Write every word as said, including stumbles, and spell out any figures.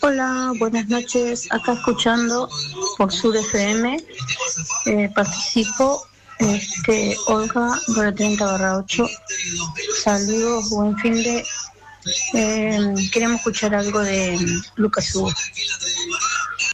Hola, buenas noches. Acá escuchando por Sur F M. Eh, participo, este, Olga, de treinta barra ocho. Saludos, buen fin de. Eh, queremos escuchar algo de Lucas Hugo.